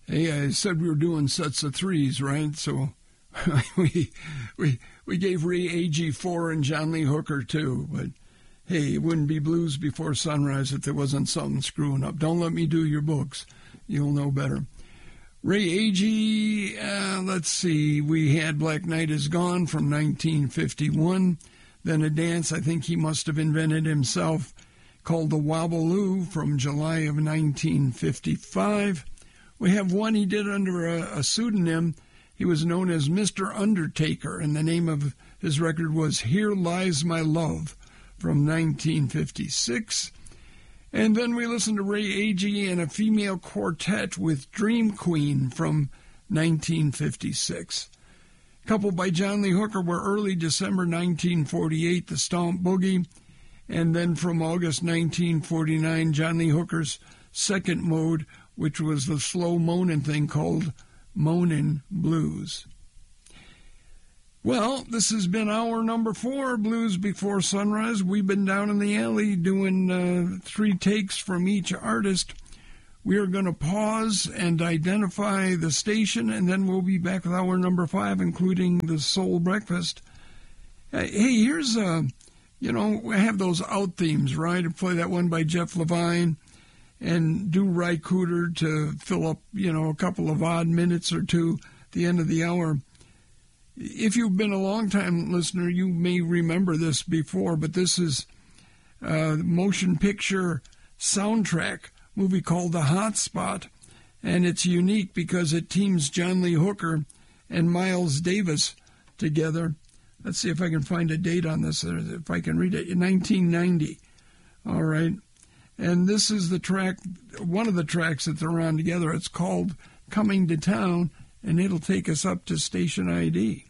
Hey, I said we were doing sets of threes, right? So we gave Ray Agee 4 and John Lee Hooker 2, but hey, it wouldn't be Blues Before Sunrise if there wasn't something screwing up. Don't let me do your books. You'll know better. Ray Agee, let's see, we had Black Knight Is Gone from 1951, then a dance I think he must have invented himself called The Wobbaloo from July of 1955. We have one he did under a pseudonym. He was known as Mr. Undertaker, and the name of his record was Here Lies My Love from 1956. And then we listened to Ray Agee and a female quartet with Dream Queen from 1956. A couple by John Lee Hooker were early December 1948, The Stomp Boogie, and then from August 1949, John Lee Hooker's second mode, which was the slow moaning thing called Moanin' Blues. Well, this has been hour number 4, Blues Before Sunrise. We've been down in the alley doing 3 takes from each artist. We are going to pause and identify the station, and then we'll be back with hour number 5, including the Soul Breakfast. Hey, here's I have those out themes, right? I play that one by Jeff Levine and do Ry Cooder to fill up, a couple of odd minutes or two at the end of the hour. If you've been a long-time listener, you may remember this before, but this is a motion picture soundtrack movie called The Hot Spot, and it's unique because it teams John Lee Hooker and Miles Davis together. Let's see if I can find a date on this, if I can read it. In 1990. All right. And this is the track, one of the tracks that they're on together. It's called Coming to Town, and it'll take us up to station ID.